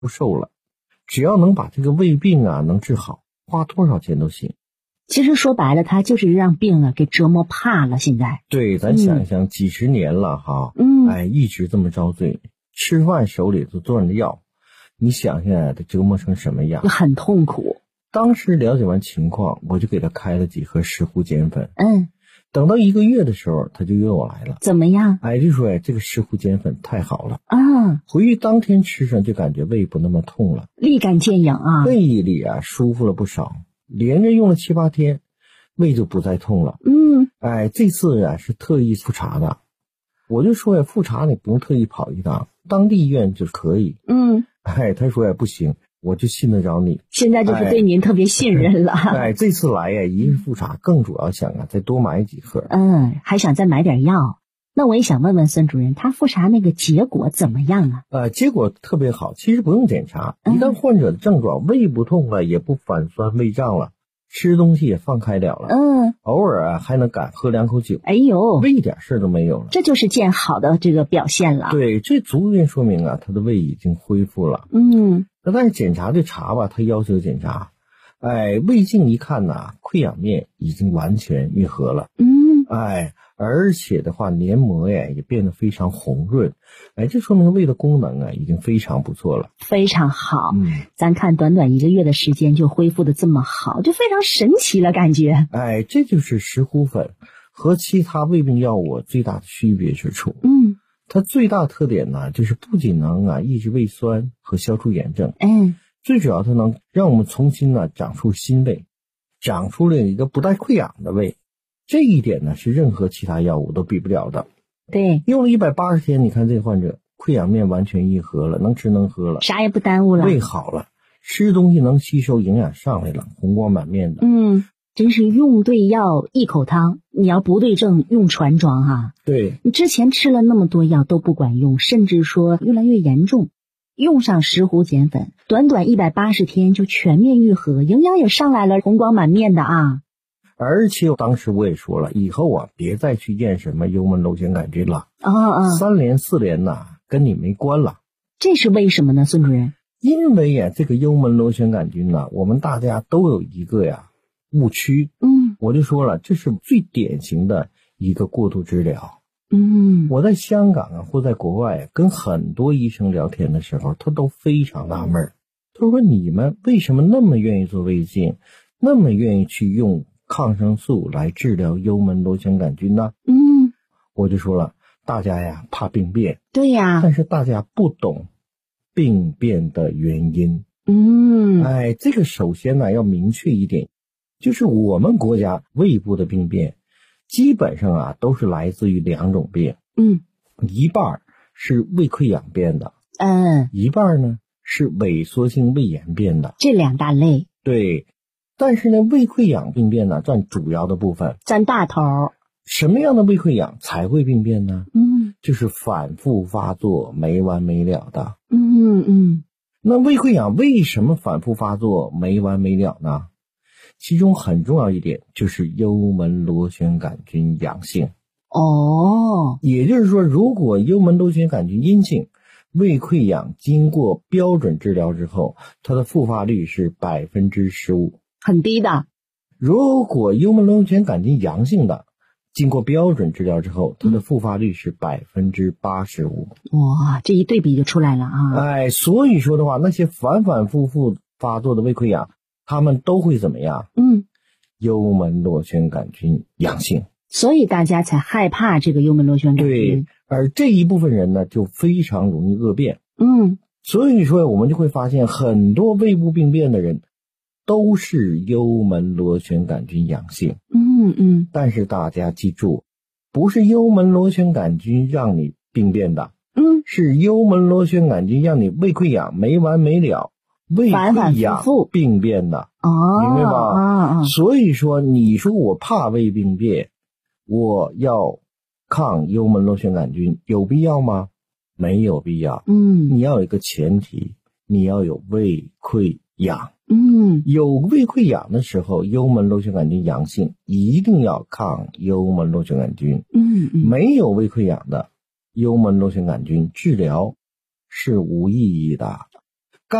不瘦了，只要能把这个胃病啊能治好，花多少钱都行。 其实说白了，他就是让病了给折磨怕了。现在对，咱想一想，几十年了哈，一直这么遭罪，吃饭手里都攥着药，你想想得折磨成什么样？ 很痛苦。 当时了解完情况，我就给他开了几盒石斛碱粉。等到1个月的时候，他就约我来了。 怎么样？ 就说这个石斛碱粉太好了啊！ 回去当天吃上就感觉胃不那么痛了， 立竿见影啊！ 胃里啊舒服了不少，连着用了7、8天，胃就不再痛了。这次啊是特意复查的，我就说复查你不用特意跑一趟，当地医院就可以。他说不行，我就信得着你。 现在就是对您特别信任了。 这次来呀，一是复查，更主要想再多买几盒。 还想再买点药。那我也想问问孙主任，他复查那个结果怎么样啊？ 结果特别好，其实不用检查，一旦患者的症状胃不痛了，也不反酸胃胀了，吃东西也放开了了，偶尔还能敢喝2口酒，胃一点事都没有了， 这就是见好的这个表现了。 对，这足见说明他的胃已经恢复了。但是检查这查吧，他要求检查，胃镜一看溃疡面已经完全愈合了。而且的话，黏膜也变得非常红润，这说明胃的功能已经非常不错了， 非常好。咱看短短1个月的时间就恢复的这么好，就非常神奇了，感觉。 这就是石斛粉和其他胃病药物最大的区别之处。它最大的特点就是不仅能抑制胃酸和消除炎症，最主要它能让我们重新长出新胃，长出了一个不带溃疡的胃。这一点是任何其他药物都比不了的。 对， 用了180天，你看这个患者溃疡面完全愈合了，能吃能喝了， 啥也不耽误了， 胃好了，吃东西能吸收，营养上来了，红光满面的。 真是用对药一口汤，你要不对症用船装哈。 对， 你之前吃了那么多药都不管用，甚至说越来越严重，用上石斛碱粉，短短180天就全面愈合，营养也上来了，红光满面的啊。 而且当时我也说了，以后别再去验什么幽门螺旋杆菌了，3联4联跟你没关了。 这是为什么呢，孙主任？ 因为这个幽门螺旋杆菌我们大家都有一个误区。我就说了，这是最典型的一个过度治疗。我在香港或在国外跟很多医生聊天的时候，他都非常纳闷，他说你们为什么那么愿意做胃镜，那么愿意去用抗生素来治疗幽门螺旋杆菌呢？我就说了，大家怕病变。 对呀， 但是大家不懂病变的原因。这个首先要明确一点，就是我们国家胃部的病变基本上都是来自于2种病。一半是胃溃疡变的，一半呢是萎缩性胃炎变的， 这2大类。 对，但是呢，胃溃疡病变占主要的部分， 占大头。 什么样的胃溃疡才会病变呢？就是反复发作没完没了的。那胃溃疡为什么反复发作没完没了呢？其中很重要一点就是幽门螺旋杆菌阳性。也就是说，如果幽门螺旋杆菌阴性，胃溃疡经过标准治疗之后，它的复发率是15%， 很低的。 如果幽门螺旋杆菌阳性的，经过标准治疗之后，它的复发率是85%。 哇，这一对比就出来了啊！ 所以说的话，那些反反复复发作的胃溃疡，他们都会怎么样？幽门螺旋杆菌阳性， 所以大家才害怕这个幽门螺旋杆菌。 对，而这一部分人呢，就非常容易恶变。所以说我们就会发现，很多胃部病变的人都是幽门螺旋杆菌阳性。但是大家记住，不是幽门螺旋杆菌让你病变的，是幽门螺旋杆菌让你胃溃疡没完没了，胃溃疡病变的。明白吧？所以说你说我怕胃病变，我要抗幽门螺旋杆菌，有必要吗？没有必要。你要有一个前提，你要有胃溃疡。有胃溃疡的时候，幽门螺旋杆菌阳性，一定要抗幽门螺旋杆菌。没有胃溃疡的幽门螺旋杆菌治疗是无意义的。